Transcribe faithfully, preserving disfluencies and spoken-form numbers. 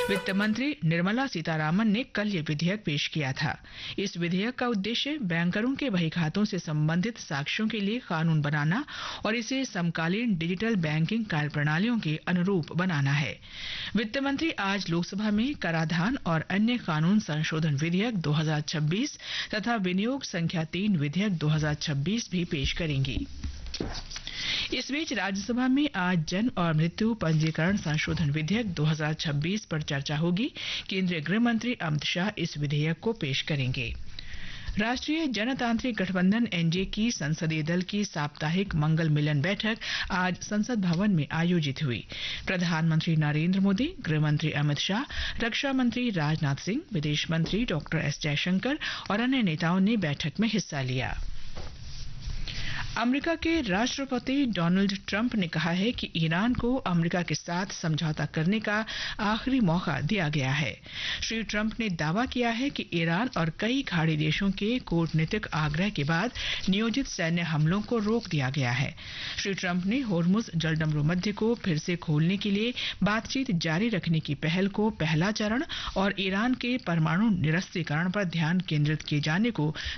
वित्त मंत्री निर्मला सीतारामन ने कल ये विधेयक पेश किया था। इस विधेयक का उद्देश्य बैंकरों के बही खातों से संबंधित साक्ष्यों के लिए कानून बनाना और इसे समकालीन डिजिटल बैंकिंग कार्यप्रणालियों के अनुरूप बनाना है। वित्त मंत्री आज लोकसभा में कराधान और अन्य कानून संशोधन विधेयक दो हज़ार छब्बीस तथा विनियोग संख्या तीन विधेयक दो हज़ार छब्बीस भी पेश करेंगी। इस बीच राज्यसभा में आज जन्म और मृत्यु पंजीकरण संशोधन विधेयक दो हज़ार छब्बीस पर चर्चा होगी। केंद्रीय गृह मंत्री अमित शाह इस विधेयक को पेश करेंगे। राष्ट्रीय जनतांत्रिक गठबंधन एनडीए की संसदीय दल की साप्ताहिक मंगल मिलन बैठक आज संसद भवन में आयोजित हुई। प्रधानमंत्री नरेंद्र मोदी, गृह मंत्री अमित शाह, रक्षा मंत्री राजनाथ सिंह, विदेश मंत्री डॉक्टर एस जयशंकर और अन्य नेताओं ने बैठक में हिस्सा लिया। अमेरिका के राष्ट्रपति डोनाल्ड ट्रंप ने कहा है कि ईरान को अमेरिका के साथ समझौता करने का आखिरी मौका दिया गया है। श्री ट्रंप ने दावा किया है कि ईरान और कई खाड़ी देशों के कूटनीतिक आग्रह के बाद नियोजित सैन्य हमलों को रोक दिया गया है। श्री ट्रंप ने होर्मुज जलडमरू मध्य को फिर से खोलने के लिए बातचीत जारी रखने की पहल को पहला चरण और ईरान के परमाणु निरस्त्रीकरण पर ध्यान केंद्रित किए जाने को